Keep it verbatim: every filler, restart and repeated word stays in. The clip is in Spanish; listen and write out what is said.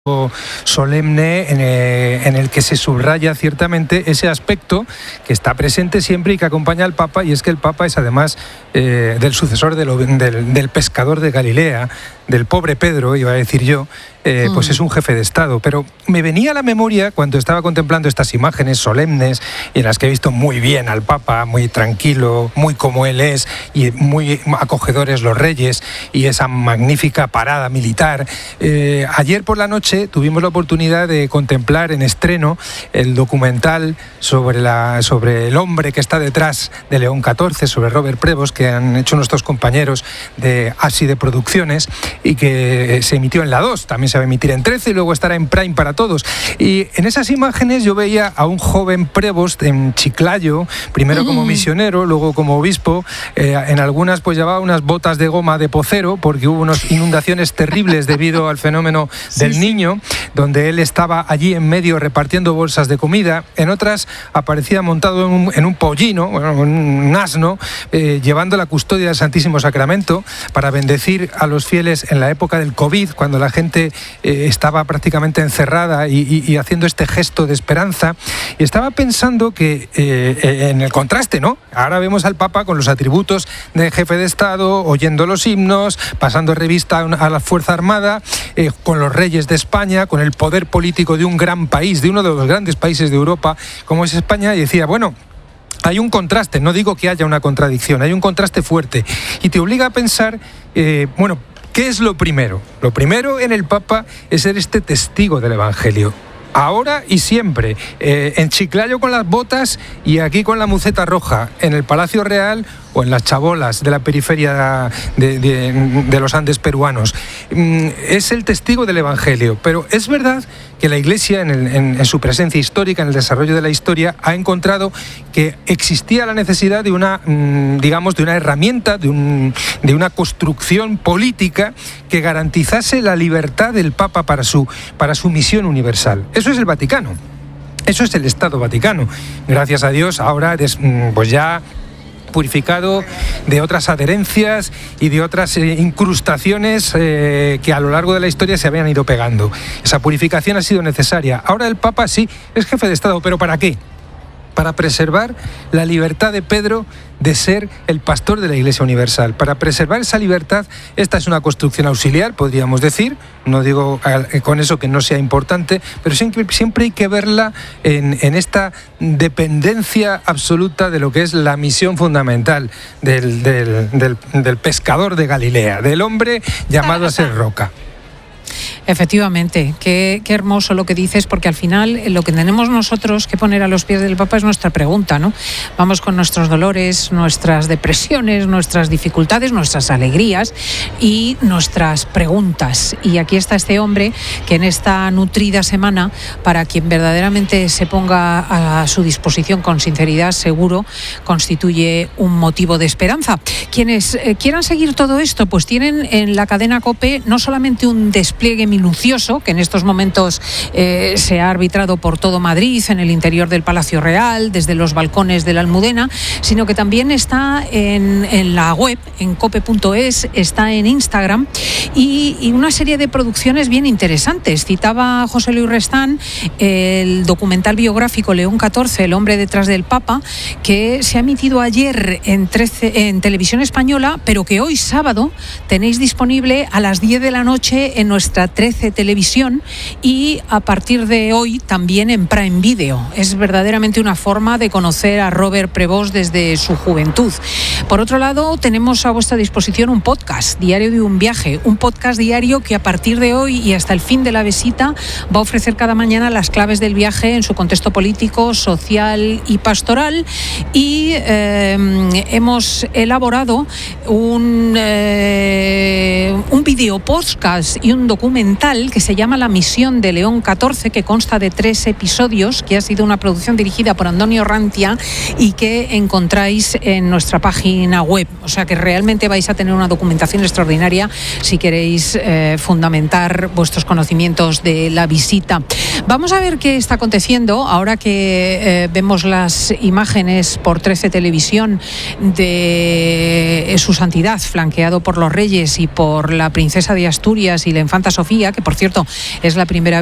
solemne en el, en el que se subraya ciertamente ese aspecto que está presente siempre y que acompaña al Papa, y es que el Papa es además eh, del sucesor de lo, del, del pescador de Galilea, del pobre Pedro, iba a decir yo, eh, mm. pues es un jefe de Estado. Pero me venía a la memoria cuando estaba contemplando estas imágenes solemnes en las que he visto muy bien al Papa, muy tranquilo, muy como él es, y muy acogedores los reyes, y esa magnífica parada militar. Eh, ayer por la noche tuvimos la oportunidad de contemplar en estreno el documental sobre, la, sobre el hombre que está detrás de León catorce, sobre Robert Prevost, que han hecho nuestros compañeros de ASI de Producciones, y que se emitió en la dos, también se va a emitir en trece y luego estará en Prime para todos. Y en esas imágenes yo veía a un joven Prevost en Chiclayo, primero como misionero, luego como obispo. Eh, en algunas pues llevaba unas botas de goma de pocero porque hubo unas inundaciones terribles debido al fenómeno del Niño, donde él estaba allí en medio repartiendo bolsas de comida. En otras aparecía montado en un, en un pollino, bueno, un asno, eh, llevando la custodia del Santísimo Sacramento para bendecir a los fieles en la época del COVID, cuando la gente eh, estaba prácticamente encerrada y, y, y haciendo este gesto de esperanza. Y estaba pensando que eh, en el contraste, ¿no? Ahora vemos al Papa con los atributos de jefe de Estado, oyendo los himnos, pasando revista a la Fuerza Armada, eh, con los reyes de España, con el poder político de un gran país, de uno de los grandes países de Europa, como es España, y decía, bueno, hay un contraste, no digo que haya una contradicción, hay un contraste fuerte, y te obliga a pensar, eh, bueno, ¿qué es lo primero? Lo primero en el Papa es ser este testigo del Evangelio. Ahora y siempre, eh, en Chiclayo con las botas y aquí con la muceta roja, en el Palacio Real o en las chabolas de la periferia de, de, de los Andes peruanos. Es el testigo del Evangelio, pero es verdad que la Iglesia, en, el, en, en su presencia histórica, en el desarrollo de la historia, ha encontrado que existía la necesidad de una, digamos, de una herramienta, de, un, de una construcción política que garantizase la libertad del Papa para su, para su misión universal. Eso es el Vaticano. Eso es el Estado Vaticano. Gracias a Dios, ahora pues ya purificado de otras adherencias y de otras eh, incrustaciones eh, que a lo largo de la historia se habían ido pegando. Esa purificación ha sido necesaria. Ahora el Papa sí es jefe de Estado, ¿pero para qué? Para preservar la libertad de Pedro de ser el pastor de la Iglesia Universal. Para preservar esa libertad, esta es una construcción auxiliar, podríamos decir, no digo con eso que no sea importante, pero siempre, siempre hay que verla en, en esta dependencia absoluta de lo que es la misión fundamental del, del, del, del pescador de Galilea, del hombre llamado a ser roca. Efectivamente, qué, qué hermoso lo que dices, porque al final lo que tenemos nosotros que poner a los pies del Papa es nuestra pregunta, ¿no? Vamos con nuestros dolores, nuestras depresiones, nuestras dificultades, nuestras alegrías y nuestras preguntas. Y aquí está este hombre que en esta nutrida semana, para quien verdaderamente se ponga a su disposición con sinceridad, seguro, constituye un motivo de esperanza. Quienes eh, quieran seguir todo esto, pues tienen en la cadena COPE no solamente un despliegue minucioso, que en estos momentos eh, se ha arbitrado por todo Madrid, en el interior del Palacio Real, desde los balcones de la Almudena, sino que también está en, en la web, en cope punto es, está en Instagram, y, y una serie de producciones bien interesantes. Citaba José Luis Restán el documental biográfico León catorce, el hombre detrás del Papa, que se ha emitido ayer en, trece, en Televisión Española, pero que hoy sábado tenéis disponible a las diez de la noche en nuestra trece Televisión, y a partir de hoy también en Prime Video. Es verdaderamente una forma de conocer a Robert Prevost desde su juventud. Por otro lado, tenemos a vuestra disposición un podcast, Diario de un viaje, un podcast diario que a partir de hoy y hasta el fin de la visita va a ofrecer cada mañana las claves del viaje en su contexto político, social y pastoral, y eh, hemos elaborado un, eh, un video podcast y un documental que se llama La Misión de León catorce, que consta de tres episodios, que ha sido una producción dirigida por Antonio Rantia y que encontráis en nuestra página web. O sea que realmente vais a tener una documentación extraordinaria si queréis eh, fundamentar vuestros conocimientos de la visita. Vamos a ver qué está aconteciendo ahora que eh, vemos las imágenes por trece Televisión de Su Santidad, flanqueado por los reyes y por la princesa de Asturias y la infanta Sofía, que por cierto es la primera